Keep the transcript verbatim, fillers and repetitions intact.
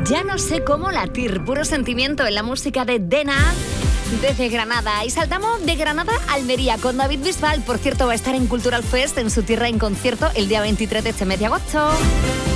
Ya no sé cómo latir, puro sentimiento en la música de Dena desde Granada. Y saltamos de Granada a Almería con David Bisbal. Por cierto, va a estar en Cultural Fest en su tierra en concierto el día veintitrés de este mes de agosto.